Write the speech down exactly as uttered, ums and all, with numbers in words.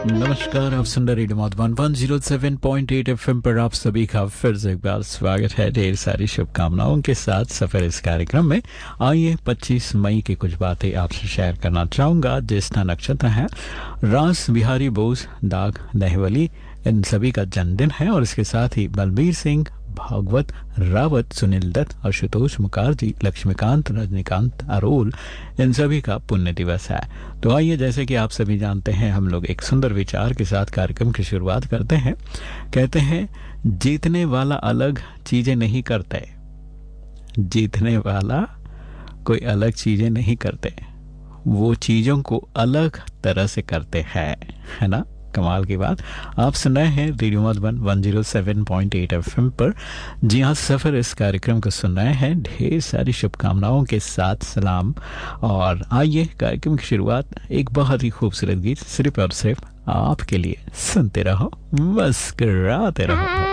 नमस्कार, आप सुन रहे radio Madhuban one zero seven point eight FM पर आप सभी का फिर से एक बार स्वागत है। ढेर सारी शुभकामनाओं के साथ सफर इस कार्यक्रम में आइए पच्चीस मई की कुछ बातें आपसे शेयर करना चाहूँगा। ज्येष्ठा नक्षत्र है, रास बिहारी बोस, दाग दहवली, इन सभी का जन्मदिन है। और इसके साथ ही बलबीर सिंह, भागवत रावत, सुनील दत्त, आशुतोष मुखर्जी, लक्ष्मीकांत, रजनीकांत अरोल, इन सभी का पुण्य दिवस है। तो आइए, जैसे कि आप सभी जानते हैं, हम लोग एक सुंदर विचार के साथ कार्यक्रम की शुरुआत करते हैं। कहते हैं, जीतने वाला अलग चीजें नहीं करते, जीतने वाला कोई अलग चीजें नहीं करते, वो चीजों को अलग तरह से करते हैं, है ना। कमाल की बात। आप सुन रहे हैं radio Madhuban one zero seven point eight FM पर। जी हाँ, सफर इस कार्यक्रम को सुन रहे हैं। ढेर सारी शुभकामनाओं के साथ सलाम। और आइए कार्यक्रम की शुरुआत एक बहुत ही खूबसूरत गीत सिर्फ और सिर्फ आपके लिए। सुनते रहो, मुस्कुराते रहो।